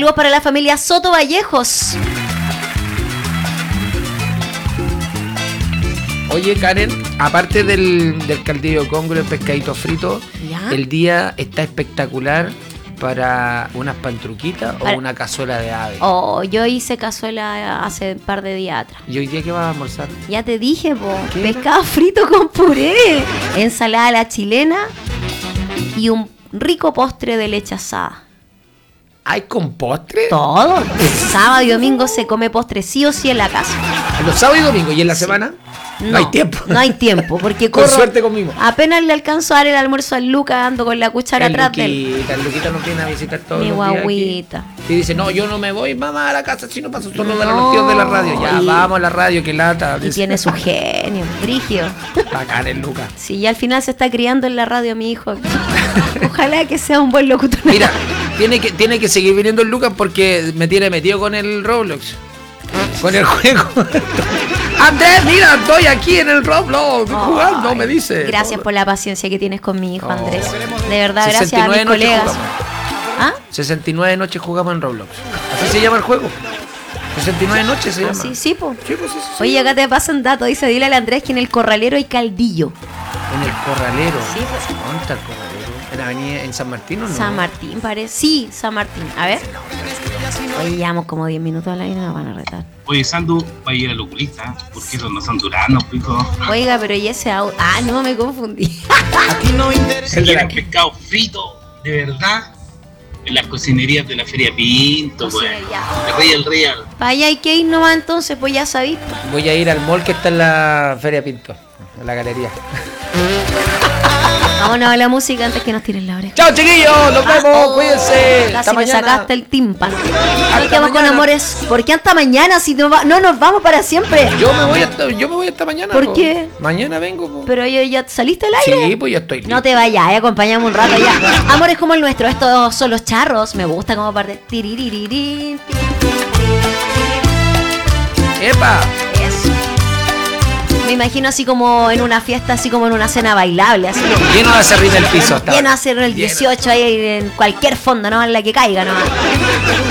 Saludos para la familia Soto Vallejos. Oye, Karen, aparte del caldillo de congrio, el pescadito frito, ¿Ya? el día está espectacular para unas pantruquitas o una cazuela de ave. Oh, yo hice cazuela hace un par de días atrás. ¿Y hoy día qué vas a almorzar? Ya te dije, po. ¿Qué Pescado frito con puré, ensalada a la chilena y un rico postre de leche asada. ¿Hay con postre? Todo. Sábado y domingo se come postre sí o sí en la casa. ¿Los sábados y domingos? ¿Y en la semana? No hay tiempo. No hay tiempo, porque Con suerte conmigo. Apenas le alcanzo a dar el almuerzo al Luca, ando con la cuchara atrás de él. El Luquita nos viene a visitar todos Mi los días guagüita. aquí. Y dice, no, yo no me voy, mamá, a la casa si no paso solo de los tíos de la radio. Ya, vamos a la radio, que lata. Y tiene su genio, brígido. Bacán el Luca. Sí, y al final se está criando en la radio mi hijo. Ojalá que sea un buen locutor. Mira, tiene que seguir viniendo el Lucas porque me tiene metido con el Roblox. Con el juego. Andrés, mira, estoy aquí en el Roblox jugando, me dice. Gracias por la paciencia que tienes con mi hijo, Andrés. De verdad, gracias a mis 69 colegas. noches ¿Ah? 69 noches jugamos en Roblox. Así se llama el juego. 69 noches se llama. Sí, sí, po. Sí, pues, sí. Oye, acá te pasan datos. Dice, dile al Andrés que en el corralero hay caldillo. En el Corralero. Sí, pues. ¿Dónde está el Corralero? ¿En Avenida en San Martín o no? San Martín, parece. Sí, San Martín. A ver. Hoy llevamos como 10 minutos al aire y nos van a retar. Oye, Sandu, va a ir al oculista, porque esos no son duranos, pico. Oiga, pero ¿y ese audio? Ah, no, me confundí. Si quieren pescado frito, de verdad, en las cocinerías de la Feria Pinto, pues. El Real. Para allá hay que ir nomás entonces, pues ya sabís. Voy a ir al mall que está en la Feria Pinto, en la galería. Vámonos a la música antes que nos tiren la oreja. ¡Chao, chiquillos! ¡Nos vemos! ¡Cuídense! Casi Hasta me mañana. sacaste el tímpano. Hasta Nos quedamos con mañana. amores. ¿Por qué hasta mañana si no, no nos vamos para siempre? Yo me voy hasta mañana. ¿Por po. qué? Mañana vengo. Po. Pero ya saliste al aire. Sí, pues ya estoy listo. No te vayas, acompañamos un rato ya. Amores como el nuestro, estos son los charros. Me gusta como parte. Tiriririrí. ¡Epa! Eso. Me imagino así como en una fiesta, así como en una cena bailable, así como Lleno de acerrín del piso. lleno a hacer el 18 ahí en cualquier fondo, ¿no? En la que caiga, ¿no?